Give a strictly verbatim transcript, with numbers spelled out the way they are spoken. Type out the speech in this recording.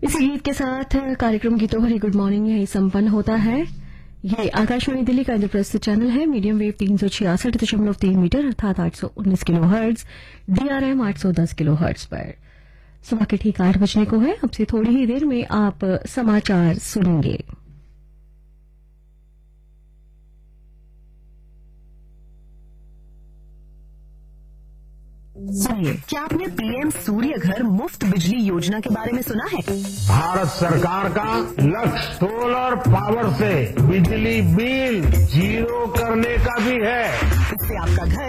इसी गीत के साथ कार्यक्रम गीतों भरी गुड मॉर्निंग यही संपन्न होता है। ये आकाशवाणी दिल्ली का इंद्रप्रस्थ चैनल है। मीडियम वेव तीन सौ छियासठ दशमलव तीन मीटर अर्थात आठ सौ उन्नीस किलो हर्ट्ज, डीआरएम आठ सौ दस किलो हर्ट्ज पर। सुबह के ठीक आठ बजने को है। अब से थोड़ी ही देर में आप समाचार सुनेंगे। सुनिए, क्या आपने पीएम सूर्य घर मुफ्त बिजली योजना के बारे में सुना है? भारत सरकार का लक्ष्य सोलर पावर से बिजली बिल जीरो करने का भी है। इससे आपका घर